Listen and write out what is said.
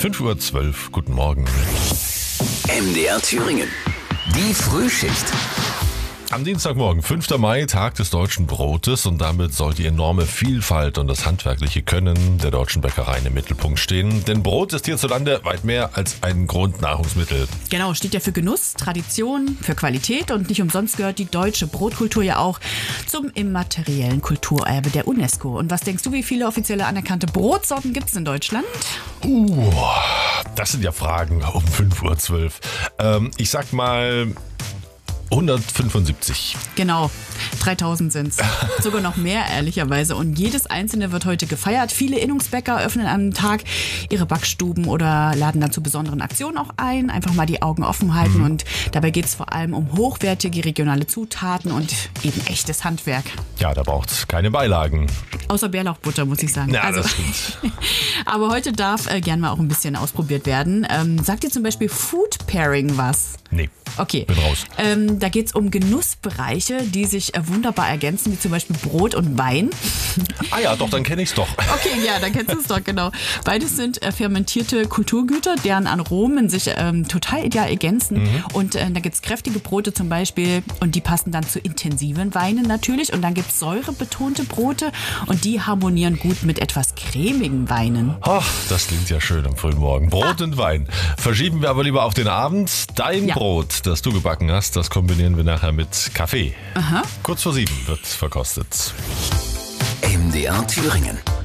5:12 Uhr, guten Morgen. MDR Thüringen. Die Frühschicht. Am Dienstagmorgen, 5. Mai, Tag des deutschen Brotes, und damit soll die enorme Vielfalt und das handwerkliche Können der deutschen Bäckereien im Mittelpunkt stehen. Denn Brot ist hierzulande weit mehr als ein Grundnahrungsmittel. Genau, steht ja für Genuss, Tradition, für Qualität, und nicht umsonst gehört die deutsche Brotkultur ja auch zum immateriellen Kulturerbe der UNESCO. Und was denkst du, wie viele offizielle anerkannte Brotsorten gibt es in Deutschland? Das sind ja Fragen um 5:12 Uhr. Ich sag mal 175. Genau, 3000 sind's. Sogar noch mehr, ehrlicherweise. Und jedes einzelne wird heute gefeiert. Viele Innungsbäcker öffnen am Tag ihre Backstuben oder laden dann zu besonderen Aktionen auch ein. Einfach mal die Augen offen halten. Und dabei geht's vor allem um hochwertige regionale Zutaten und eben echtes Handwerk. Ja, da braucht's keine Beilagen. Außer Bärlauchbutter, muss ich sagen. Ja, das stimmt. Aber heute darf gern mal auch ein bisschen ausprobiert werden. Sagt dir zum Beispiel Food Pairing was? Nee. Okay. Bin raus. Da geht es um Genussbereiche, die sich wunderbar ergänzen, wie zum Beispiel Brot und Wein. Ah ja, doch, dann kenne ich's doch. Okay, ja, dann kennst du es doch, genau. Beides sind fermentierte Kulturgüter, deren Aromen sich total ideal ergänzen. Und da gibt es kräftige Brote zum Beispiel, und die passen dann zu intensiven Weinen natürlich. Und dann gibt es säurebetonte Brote, und die harmonieren gut mit etwas cremigen Weinen. Ach, das klingt ja schön am frühen Morgen. Brot und Wein. Verschieben wir aber lieber auf den Abend. Dein Brot, das du gebacken hast, das kombinieren wir nachher mit Kaffee. Aha. Kurz vor 7 wird verkostet. MDR Thüringen.